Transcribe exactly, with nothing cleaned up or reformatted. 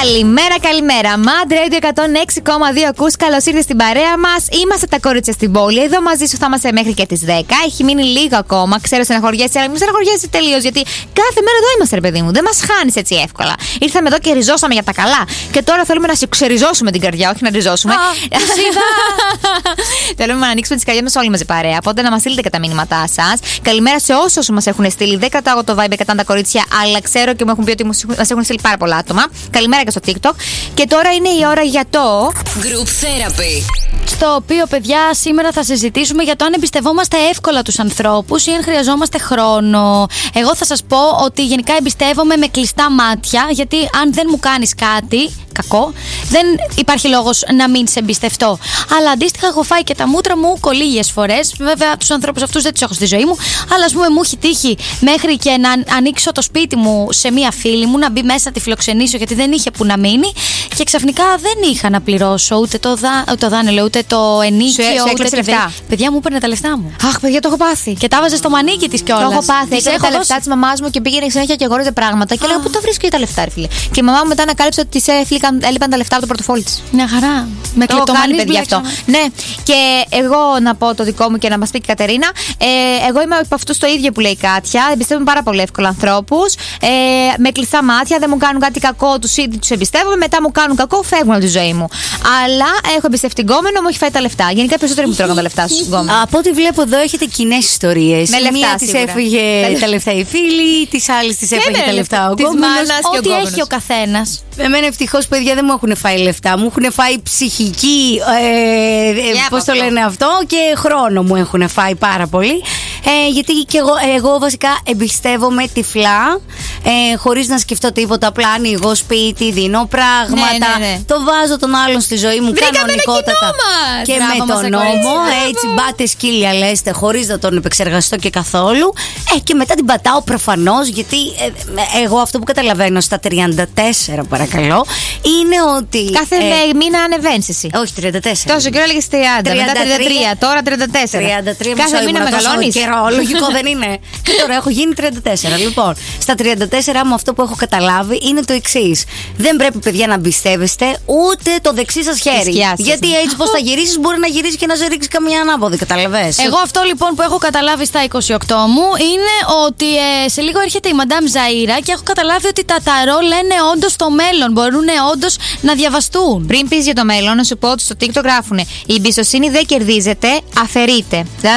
Καλημέρα, καλημέρα. Mad Radio εκατόν έξι κόμμα δύο ακούς. Καλώς ήρθες στην παρέα μας. Είμαστε τα κορίτσια στην πόλη. Εδώ μαζί σου θα είμαστε μέχρι και τις δέκα. Έχει μείνει λίγο ακόμα. Ξέρω, στεναχωριέσαι, αλλά μην στεναχωριέσαι τελείως. Γιατί κάθε μέρα εδώ είμαστε, ρε παιδί μου. Δεν μας χάνεις έτσι εύκολα. Ήρθαμε εδώ και ριζώσαμε για τα καλά. Και τώρα θέλουμε να σου ξεριζώσουμε την καρδιά, όχι να ριζώσουμε. Θέλουμε να ανοίξουμε τις καρδιές μας όλοι μαζί παρέα. Οπότε να μας στείλετε και τα μήνυματά σας. Καλημέρα σε όσους μας έχουν στείλει. Δεν κρατάω το vibe κατά τα κορίτσια, αλλά ξέρω και μου έχουν πει ότι μας έχουν στείλει πάρα πολλά άτομα. Καλημέρα και στο TikTok. Και τώρα είναι η ώρα για το Group Therapy. Στο οποίο, παιδιά, σήμερα θα συζητήσουμε για το αν εμπιστευόμαστε εύκολα τους ανθρώπους ή αν χρειαζόμαστε χρόνο. Εγώ θα σας πω ότι γενικά εμπιστεύομαι με κλειστά μάτια, γιατί αν δεν μου κάνεις κάτι κακό, δεν υπάρχει λόγος να μην σε εμπιστευτώ. Αλλά αντίστοιχα, έχω φάει και τα μούτρα μου κολλήγες φορές. Βέβαια, τους ανθρώπους αυτούς δεν τους έχω στη ζωή μου, αλλά ας πούμε, μου έχει τύχει μέχρι και να ανοίξω το σπίτι μου σε μία φίλη μου, να μπει μέσα να τη φιλοξενήσω, γιατί δεν είχε που να μείνει. Και ξαφνικά δεν είχα να πληρώσω ούτε το, δα... το δάνειο, ούτε το ενίκιο, σου ούτε τη λεφτά. Παιδιά, μου έπαιρνε τα λεφτά μου. Αχ, παιδιά, το έχω πάθει. Και τα βάζε στο μανίκι τη κιόλας. Το έχω πάθει. Της Έχω έχω τα δώσει... λεφτά τη μαμά μου και πήγαινε συνέχεια και αγόραζε πράγματα. Και λέω, πού τα βρίσκει τα λεφτά, ρε φίλε. Και η μαμά μου μετά ανακάλυψε ότι τη έλειπαν τα λεφτά από το πορτοφόλι τη. Μια χαρά. Με κλεπτομανή, παιδιά, αυτό. Ναι, και εγώ να πω το δικό μου και να μας πει και η Κατερίνα. Ε, εγώ είμαι από αυτού το ίδιο που λέει η Κάτια. Εμπιστεύομαι πάρα πολύ εύκολα ανθρώπους. Ε, με κλειστά μάτια, δεν μου κάνουν κάτι κακό, τους ήδη τους εμπιστεύομαι. Μετά μου κάνουν κακό, φεύγουν από τη ζωή μου. Αλλά έχω εμπιστευτικόμενο, μου έχει φάει τα λεφτά. Γενικά περισσότεροι μου τρώγαν τα λεφτά σου. Από ό,τι βλέπω εδώ έχετε κοινές ιστορίες. Με μία της έφυγε τα λεφτά η φίλη, της άλλης της έφυγε τα λεφτά ο γκόμενος. Ό,τι έχει ο καθένας. Εμένα ευτυχώς, παιδιά, δεν μου έχουν φάει λεφτά. Μου έχουν φάει ψυχική, ε, ε, πώς το λένε αυτό, και χρόνο μου έχουν φάει πάρα πολύ. Ε, γιατί και εγώ, εγώ βασικά εμπιστεύομαι τυφλά, ε, χωρίς να σκεφτώ τίποτα. Απλά ανοίγω σπίτι, δίνω πράγματα, ναι, ναι, ναι. το βάζω τον άλλον στη ζωή μου κανονικότατα. Και Μπράβο, με τον νόμο, έτσι μπάτε σκύλια λέστε, χωρίς να τον επεξεργαστώ και καθόλου. Ε, και μετά την πατάω προφανώς, γιατί ε, εγώ αυτό που καταλαβαίνω στα τριάντα τέσσερα, παρακαλώ, είναι ότι. Κάθε ε, μήνα ανεβαίνεις εσύ. Όχι, τριάντα τέσσερα. Τόσο καιρό έλεγες τριάντα, μετά τριάντα τρία, τώρα τριάντα τέσσερα. τριάντα τρία Κάθε μήνα μεγαλώνεις. Λογικό δεν είναι. Και τώρα έχω γίνει τριάντα τέσσερα. Λοιπόν, στα τριάντα τέσσερα μου αυτό που έχω καταλάβει είναι το εξής. Δεν πρέπει, παιδιά, να εμπιστεύεστε ούτε το δεξί σας χέρι. Σας, γιατί ναι. έτσι πώς θα γυρίσεις, μπορεί να γυρίσει και να σε ρίξει καμία ανάποδη. Καταλαβες. Εγώ αυτό λοιπόν που έχω καταλάβει στα είκοσι οκτώ μου είναι ότι ε, σε λίγο έρχεται η Μαντάμ Ζαΐρα και έχω καταλάβει ότι τα ταρό λένε όντως το μέλλον. Μπορούν όντως να διαβαστούν. Πριν πεις για το μέλλον, να σου πω ότι στο TikTok γράφουνε: η εμπιστοσύνη δεν κερδίζεται, αφαιρείται.